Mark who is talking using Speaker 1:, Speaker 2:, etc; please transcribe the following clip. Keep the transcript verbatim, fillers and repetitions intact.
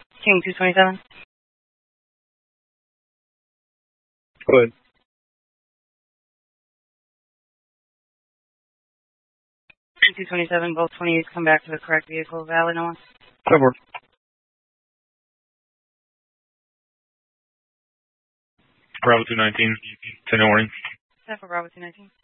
Speaker 1: King two twenty-seven.
Speaker 2: Go ahead.
Speaker 1: King two twenty-seven, both twenty-eights come back to the correct vehicle. Valid, Noah?
Speaker 2: Cover. Bravo two nineteen, ten warning.
Speaker 1: Set for Bravo two nineteen.